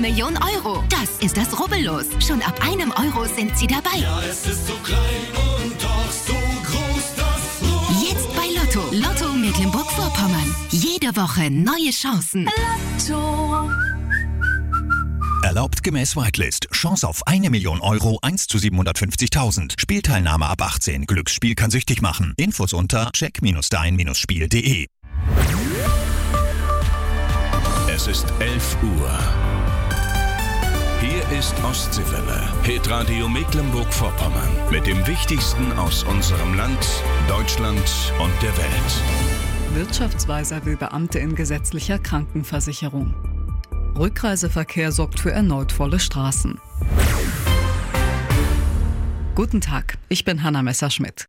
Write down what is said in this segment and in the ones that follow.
Million Euro. Das ist das Rubbellos. Schon ab 1 Euro sind Sie dabei. Ja, es ist so klein und doch so groß, das Los. Jetzt bei Lotto. Lotto Mecklenburg-Vorpommern. Jede Woche neue Chancen. Lotto. Erlaubt gemäß Whitelist. Chance auf 1 Million Euro, 1 zu 750.000. Spielteilnahme ab 18. Glücksspiel kann süchtig machen. Infos unter check-dein-spiel.de. Es ist 11 Uhr. Hier ist Ostseewelle, Hitradio Mecklenburg-Vorpommern. Mit dem Wichtigsten aus unserem Land, Deutschland und der Welt. Wirtschaftsweiser will Beamte in gesetzlicher Krankenversicherung. Rückreiseverkehr sorgt für erneut volle Straßen. Guten Tag, ich bin Hanna Messerschmidt.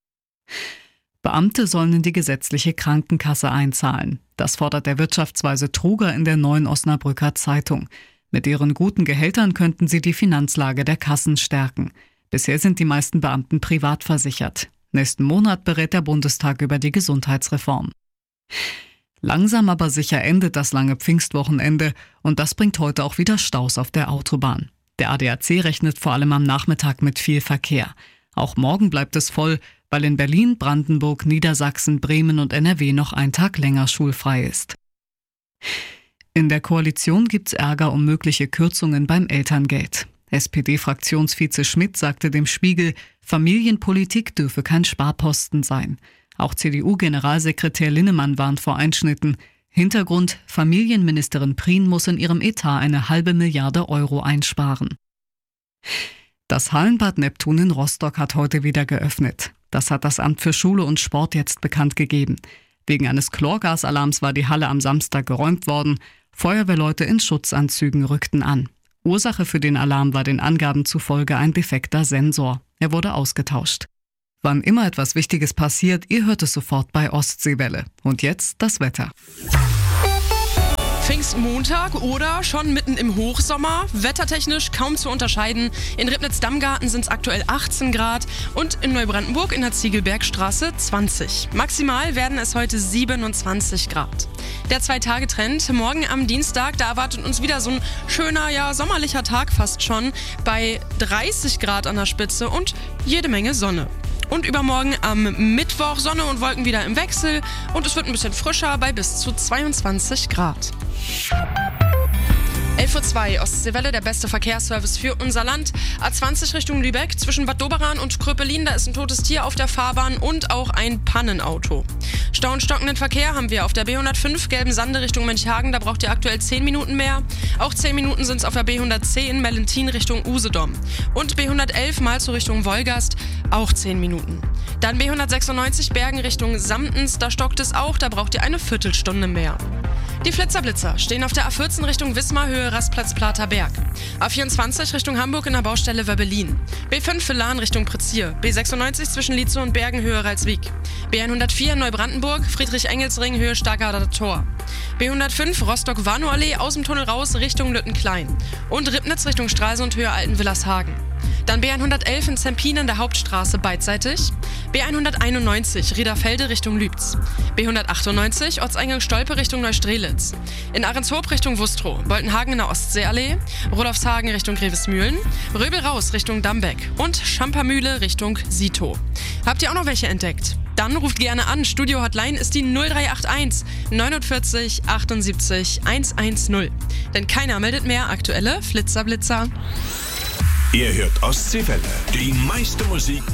Beamte sollen in die gesetzliche Krankenkasse einzahlen. Das fordert der Wirtschaftsweise Truger in der Neuen Osnabrücker Zeitung. Mit ihren guten Gehältern könnten sie die Finanzlage der Kassen stärken. Bisher sind die meisten Beamten privat versichert. Nächsten Monat berät der Bundestag über die Gesundheitsreform. Langsam aber sicher endet das lange Pfingstwochenende und das bringt heute auch wieder Staus auf der Autobahn. Der ADAC rechnet vor allem am Nachmittag mit viel Verkehr. Auch morgen bleibt es voll, weil in Berlin, Brandenburg, Niedersachsen, Bremen und NRW noch ein Tag länger schulfrei ist. In der Koalition gibt's Ärger um mögliche Kürzungen beim Elterngeld. SPD-Fraktionsvize Schmidt sagte dem Spiegel, Familienpolitik dürfe kein Sparposten sein. Auch CDU-Generalsekretär Linnemann warnt vor Einschnitten. Hintergrund: Familienministerin Prien muss in ihrem Etat eine $500 Millionen einsparen. Das Hallenbad Neptun in Rostock hat heute wieder geöffnet. Das hat das Amt für Schule und Sport jetzt bekannt gegeben. Wegen eines Chlorgasalarms war die Halle am Samstag geräumt worden. Feuerwehrleute in Schutzanzügen rückten an. Ursache für den Alarm war den Angaben zufolge ein defekter Sensor. Er wurde ausgetauscht. Wann immer etwas Wichtiges passiert, ihr hört es sofort bei Ostseewelle. Und jetzt das Wetter. Pfingstmontag oder schon mitten im Hochsommer. Wettertechnisch kaum zu unterscheiden. In Ribnitz-Dammgarten sind es aktuell 18 Grad und in Neubrandenburg in der Ziegelbergstraße 20. Maximal werden es heute 27 Grad. Der 2-Tage-Trend. Morgen am Dienstag, da erwartet uns wieder so ein schöner, sommerlicher Tag fast schon. Bei 30 Grad an der Spitze und jede Menge Sonne. Und übermorgen am Mittwoch Sonne und Wolken wieder im Wechsel und es wird ein bisschen frischer bei bis zu 22 Grad. 11:02 Uhr, Ostseewelle, der beste Verkehrsservice für unser Land. A20 Richtung Lübeck, zwischen Bad Doberan und Kröpelin, da ist ein totes Tier auf der Fahrbahn und auch ein Pannenauto. Stau und stockenden Verkehr haben wir auf der B105 Gelbensande Richtung Mönchhagen, da braucht ihr aktuell 10 Minuten mehr. Auch 10 Minuten sind es auf der B110 Mellentin Richtung Usedom. Und B111 Malzow Richtung Wolgast, auch 10 Minuten. Dann B196 Bergen Richtung Samtens, da stockt es auch, da braucht ihr eine Viertelstunde mehr. Die Flitzer-Blitzer stehen auf der A14 Richtung Wismar, Höhe Rastplatz Plater Berg. A24 Richtung Hamburg in der Baustelle Wöbbelin. B5 für Lahn Richtung Prezier. B96 zwischen Lietzow und Bergen, Höhe Ralswiek. B104 in Neubrandenburg, Friedrich-Engels-Ring, Höhe Stargarder Tor. B105 Rostock-Warnow-Allee, aus dem Tunnel raus Richtung Lüttenklein. Und Ribnitz Richtung Stralsund, Höhe Altenwillershagen. Dann B111 in Zempin in der Hauptstraße beidseitig. B191 Riederfelde Richtung Lübz. B198 Ortseingang Stolpe Richtung Neustrelitz. In Ahrenshoop Richtung Wustrow. Boltenhagen in der Ostseeallee. Rudolfshagen Richtung Grevesmühlen. Röbel raus Richtung Dambeck. Und Schampermühle Richtung Sito. Habt ihr auch noch welche entdeckt? Dann ruft gerne an. Studio Hotline ist die 0381 49 78 110. Denn keiner meldet mehr aktuelle Flitzer-Blitzer. Ihr hört Ostseewelle, die meiste Musik